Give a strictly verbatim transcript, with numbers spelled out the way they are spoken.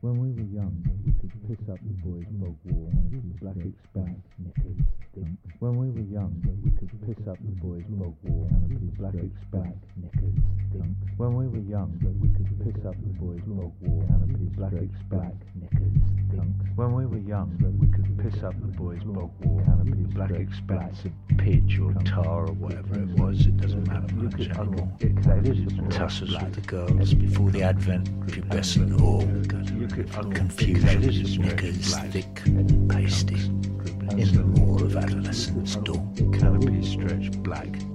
When we were young, we could piss up the boys' bog wall, black expanse, knickers, thick. When we were young, we could piss up the boys' bog wall, black expanse, knickers, thick. When we were young, we could piss up the boys' bog wall, black expanse, knickers, thick. When we were young, we could piss up the boys' bog wall, black expanse of pitch or tar or whatever it was. It doesn't matter much anymore. And tussles with the girls before the advent, pubescent all. Confusion, knickers, thick and pasty, in the moor of adolescence dawn. Canopy stretched black.